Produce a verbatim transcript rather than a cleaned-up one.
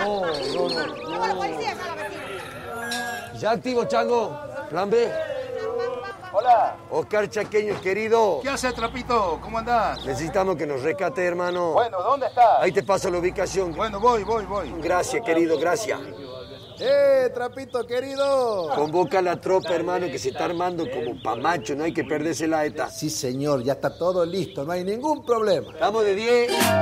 No, no, no. Ya activo, Chango. Plan B. Hola. Oscar Chaqueño, querido. ¿Qué haces, Trapito? ¿Cómo andás? Necesitamos que nos rescate, hermano. Bueno, ¿dónde estás? Ahí te paso la ubicación. Bueno, voy, voy, voy. Gracias, querido, gracias. ¡Eh, Trapito, querido! Convoca a la tropa, hermano, que se está armando como pamacho. No hay que perderse la eta. Sí, señor, ya está todo listo, no hay ningún problema. Estamos de diez.